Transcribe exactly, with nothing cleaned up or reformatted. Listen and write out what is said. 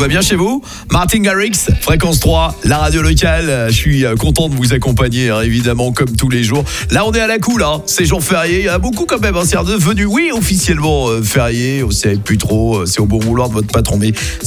va bien chez vous? Martin Garrix, Fréquence trois, la radio locale. Je suis content de vous accompagner, hein, évidemment, comme tous les jours. Là, on est à la cool, hein. C'est jour férié. Il y en a beaucoup quand même, hein. C'est redevenu, oui, officiellement euh, férié. On sait plus trop. C'est au bon vouloir de votre patron. Mais